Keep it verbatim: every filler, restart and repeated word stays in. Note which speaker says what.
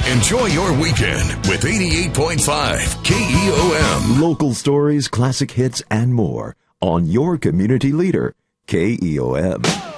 Speaker 1: Enjoy your weekend with eighty-eight point five K E O M.
Speaker 2: Local stories, classic hits, and more on your community leader, K E O M.